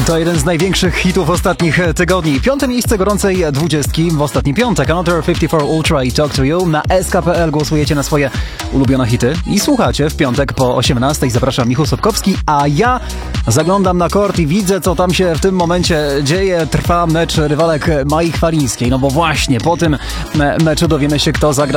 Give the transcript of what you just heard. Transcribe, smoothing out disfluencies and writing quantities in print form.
To jeden z największych hitów ostatnich tygodni. 5. miejsce gorącej 20 w ostatni piątek. Another 54 Ultra i Talk to You. Na SK.pl głosujecie na swoje ulubione hity i słuchacie w piątek po 18. Zapraszam, Michał Sobkowski, a ja zaglądam na kort i widzę, co tam się w tym momencie dzieje. Trwa mecz rywalek Mai Chwalińskiej. No bo właśnie po tym meczu dowiemy się, kto zagra